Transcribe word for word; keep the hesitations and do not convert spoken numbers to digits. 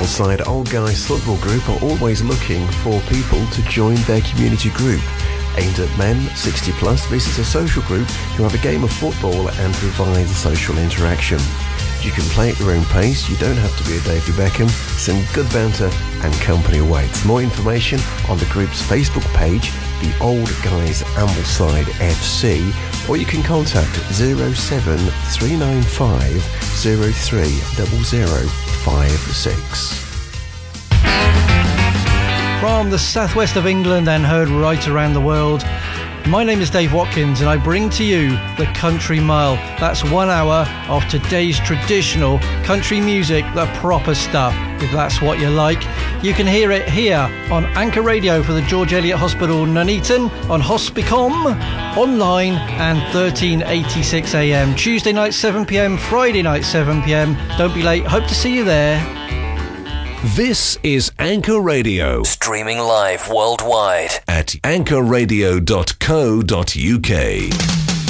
Ambleside Old Guys Football Group are always looking for people to join their community group. Aimed at men sixty plus, this is a social group who have a game of football and provides social interaction. You can play at your own pace, you don't have to be a David Beckham, some good banter and company awaits. More information on the group's Facebook page, The Old Guys Ambleside F C, or you can contact zero seven three nine five zero three zero zero five six. From the southwest of England and heard right around the world, my name is Dave Watkins and I bring to you the Country Mile. That's one hour of today's traditional country music, the proper stuff, if that's what you like. You can hear it here on Anchor Radio for the George Eliot Hospital Nuneaton, on Hospicom, online and thirteen eighty-six A M. Tuesday night seven p m, Friday night seven p m. Don't be late. Hope to see you there. This is Anchor Radio. Streaming live worldwide at anchor radio dot co dot uk.